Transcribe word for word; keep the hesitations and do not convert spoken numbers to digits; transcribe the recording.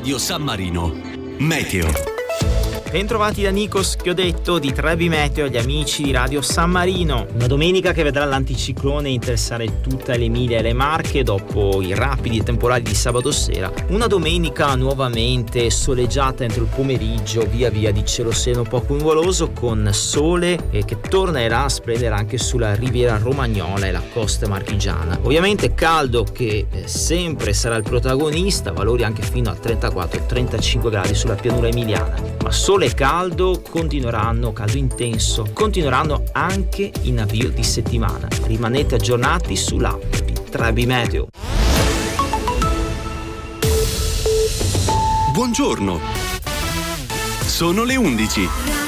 Radio San Marino. Meteo. Bentrovati da Nikos Chiodetto di Trebi Meteo, agli amici di Radio San Marino. Una domenica che vedrà l'anticiclone interessare tutta l'Emilia e le Marche dopo i rapidi temporali di sabato sera. Una domenica nuovamente soleggiata entro il pomeriggio, via via di cielo sereno poco nuvoloso, con sole e che tornerà a splendere anche sulla riviera romagnola e la costa marchigiana. Ovviamente caldo che eh, sempre sarà il protagonista, valori anche fino a trentaquattro trentacinque gradi sulla pianura emiliana. Ma sole e caldo continueranno, caldo intenso, continueranno anche in avvio di settimana. Rimanete aggiornati sull'app di Trebi Meteo. Buongiorno. Sono le undici.